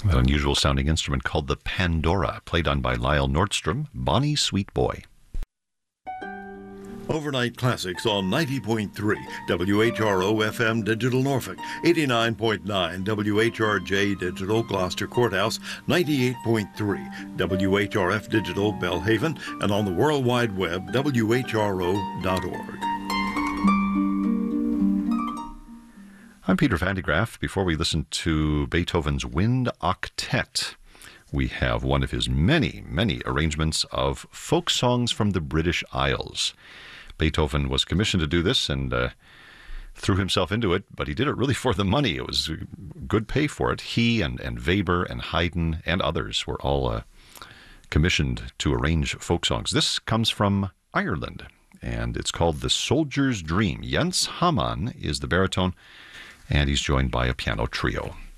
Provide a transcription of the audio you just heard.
An unusual sounding instrument called the Pandora, played on by Lyle Nordstrom, Bonnie Sweet Boy. Overnight classics on 90.3 WHRO FM Digital Norfolk, 89.9 WHRJ Digital Gloucester Courthouse, 98.3 WHRF Digital Belhaven, and on the World Wide Web, WHRO.org. I'm Peter Van de Graaff. Before we listen to Beethoven's Wind Octet, we have one of his many, many arrangements of folk songs from the British Isles. Beethoven was commissioned to do this and threw himself into it, but he did it really for the money. It was good pay for it. He and Weber and Haydn and others were all commissioned to arrange folk songs. This comes from Ireland, and it's called The Soldier's Dream. Jens Hamann is the baritone, and he's joined by a piano trio.